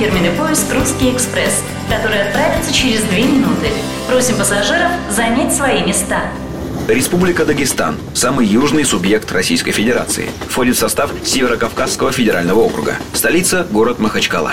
фирменный поезд «Русский экспресс», который отправится через 2 минуты. Просим пассажиров занять свои места. Республика Дагестан – самый южный субъект Российской Федерации. Входит в состав Северокавказского федерального округа. Столица – город Махачкала.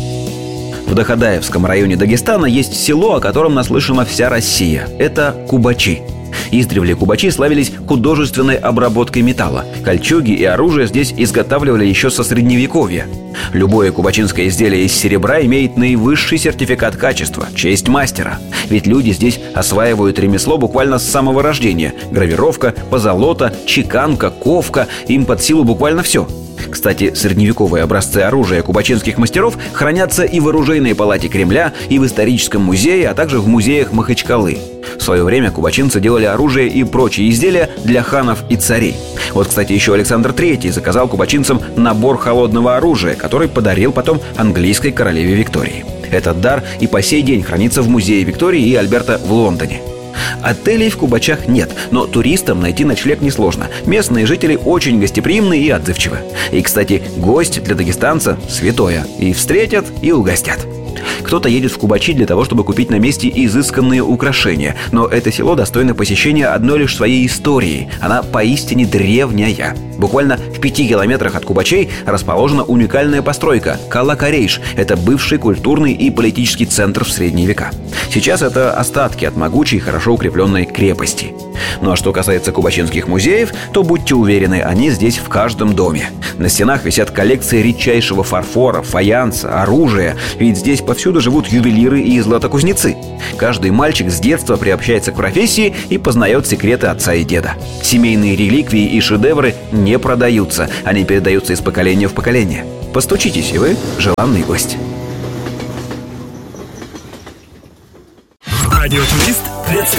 В Дахадаевском районе Дагестана есть село, о котором наслышана вся Россия. Это Кубачи. Издревле кубачи славились художественной обработкой металла. Кольчуги и оружие здесь изготавливали еще со Средневековья. Любое кубачинское изделие из серебра имеет наивысший сертификат качества – честь мастера. Ведь люди здесь осваивают ремесло буквально с самого рождения. Гравировка, позолота, чеканка, ковка – им под силу буквально все. Кстати, средневековые образцы оружия кубачинских мастеров хранятся и в оружейной палате Кремля, и в историческом музее, а также в музеях Махачкалы. В свое время кубачинцы делали оружие и прочие изделия для ханов и царей. Вот, кстати, еще Александр III заказал кубачинцам набор холодного оружия, который подарил потом английской королеве Виктории. Этот дар и по сей день хранится в музее Виктории и Альберта в Лондоне. Отелей в Кубачах нет, но туристам найти ночлег несложно. Местные жители очень гостеприимны и отзывчивы. И, кстати, гость для дагестанца – святое. И встретят, и угостят. Кто-то едет в Кубачи для того, чтобы купить на месте изысканные украшения. Но это село достойно посещения одной лишь своей историей. Она поистине древняя. Буквально в 5 километрах от Кубачей расположена уникальная постройка – Кала-Карейш. Это бывший культурный и политический центр в средние века. Сейчас это остатки от могучей, хорошо укрепленной крепости. Ну а что касается кубачинских музеев, то будьте уверены, они здесь в каждом доме. На стенах висят коллекции редчайшего фарфора, фаянса, оружия. Ведь здесь повсюду живут ювелиры и златокузнецы. Каждый мальчик с детства приобщается к профессии и познает секреты отца и деда. Семейные реликвии и шедевры не продаются. Они передаются из поколения в поколение. Постучитесь, и вы желанный гость. Радиотурист